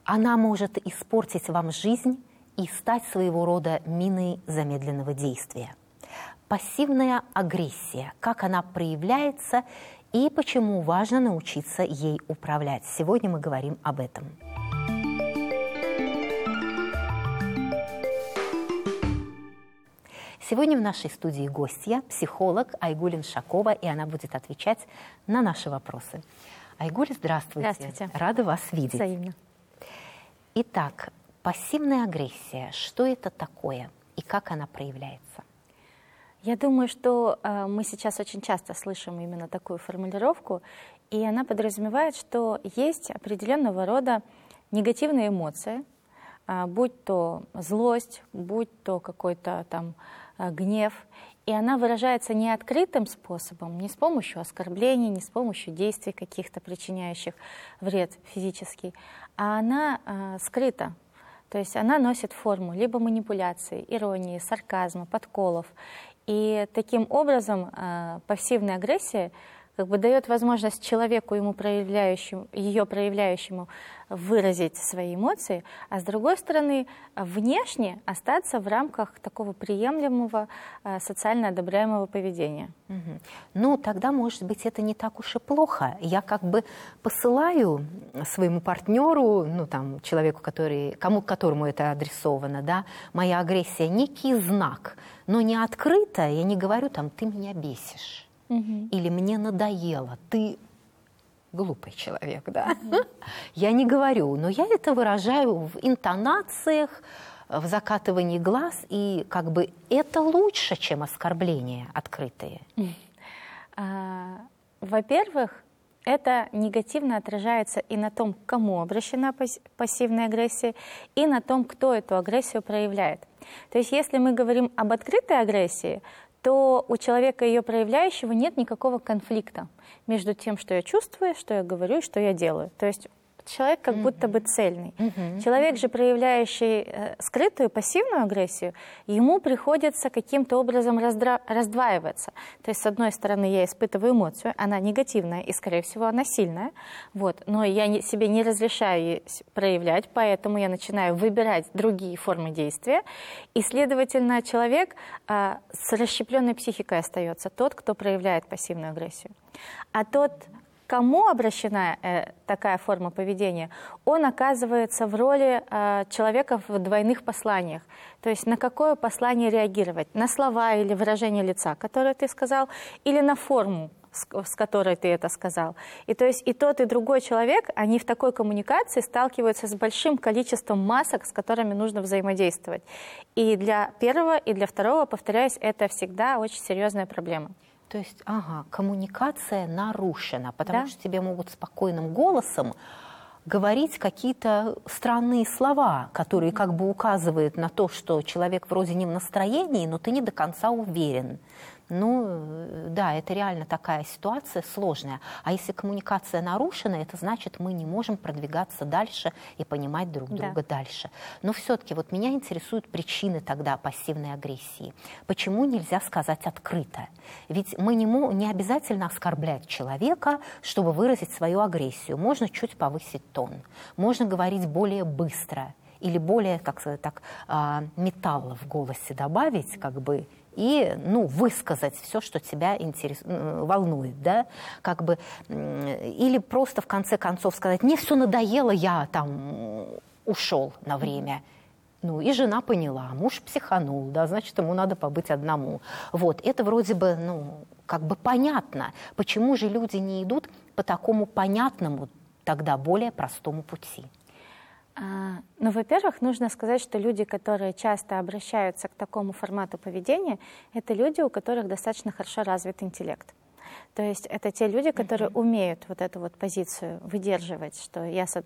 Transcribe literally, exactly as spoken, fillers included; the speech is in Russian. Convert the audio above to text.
она может испортить вам жизнь и стать своего рода миной замедленного действия. Пассивная агрессия, как она проявляется и почему важно научиться ей управлять. Сегодня мы говорим об этом. Сегодня в нашей студии гостья, психолог Айгуль Иншакова, и она будет отвечать на наши вопросы. Айгуль, здравствуйте. Здравствуйте. Рада вас видеть. Взаимно. Итак, пассивная агрессия, что это такое и как она проявляется? Я думаю, что э, мы сейчас очень часто слышим именно такую формулировку, и она подразумевает, что есть определенного рода негативные эмоции, э, будь то злость, будь то какой-то там э, гнев, и она выражается не открытым способом, не с помощью оскорблений, не с помощью действий каких-то, причиняющих вред физический, а она э, скрыта. То есть она носит форму либо манипуляции, иронии, сарказма, подколов. И таким образом э, пассивная агрессия как бы дает возможность человеку, ему проявляющему, ее проявляющему, выразить свои эмоции, а с другой стороны, внешне остаться в рамках такого приемлемого, э, социально одобряемого поведения. Угу. Ну, тогда, может быть, это не так уж и плохо. Я как бы посылаю своему партнеру, ну, там, человеку, который, кому, которому это адресовано, да, моя агрессия, некий знак, но не открыто, я не говорю, там, ты меня бесишь. Угу. Или мне надоело, ты глупый человек, да. Угу. Я не говорю, но я это выражаю в интонациях, в закатывании глаз, и как бы это лучше, чем оскорбления открытые. А, во-первых, это негативно отражается и на том, к кому обращена пассивная агрессия, и на том, кто эту агрессию проявляет. То есть если мы говорим об открытой агрессии, то у человека, ее проявляющего, нет никакого конфликта между тем, что я чувствую, что я говорю и что я делаю. То есть человек как mm-hmm. будто бы цельный. Mm-hmm. Человек же, проявляющий э, скрытую пассивную агрессию, ему приходится каким-то образом раздра... раздваиваться. То есть, с одной стороны, я испытываю эмоцию, она негативная и, скорее всего, она сильная, вот, но я не, себе не разрешаю ее проявлять, поэтому я начинаю выбирать другие формы действия, и, следовательно, человек э, с расщепленной психикой остается, тот, кто проявляет пассивную агрессию. А тот, кому обращена э, такая форма поведения, он оказывается в роли э, человека в двойных посланиях. То есть на какое послание реагировать? На слова или выражение лица, которое ты сказал, или на форму, с, с которой ты это сказал. И то есть и тот, и другой человек, они в такой коммуникации сталкиваются с большим количеством масок, с которыми нужно взаимодействовать. И для первого, и для второго, повторяюсь, это всегда очень серьезная проблема. То есть, ага, коммуникация нарушена, потому да? что тебе могут спокойным голосом говорить какие-то странные слова, которые как бы указывают на то, что человек вроде не в настроении, но ты не до конца уверен. Ну, да, это реально такая ситуация сложная. А если коммуникация нарушена, это значит, мы не можем продвигаться дальше и понимать друг друга да. дальше. Но все-таки вот меня интересуют причины тогда пассивной агрессии. Почему нельзя сказать открыто? Ведь мы не, не обязательно оскорблять человека, чтобы выразить свою агрессию. Можно чуть повысить тон, можно говорить более быстро или более, как сказать так, металла в голосе добавить, как бы, и, ну, высказать все, что тебя интерес... волнует, да, как бы, или просто в конце концов сказать, мне все надоело, я там ушел на время. Ну, и жена поняла, муж психанул, да, значит, ему надо побыть одному. Вот, это вроде бы, ну, как бы понятно, почему же люди не идут по такому понятному, тогда более простому пути. Ну, во-первых, нужно сказать, что люди, которые часто обращаются к такому формату поведения, это люди, у которых достаточно хорошо развит интеллект. То есть это те люди, которые mm-hmm. умеют вот эту вот позицию выдерживать, что я,